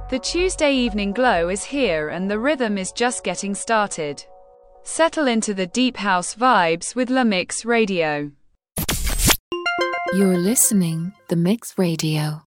The Tuesday evening glow is here and the rhythm is just getting started. Settle into the deep house vibes with La Mix Radio. You're listening The Mix Radio.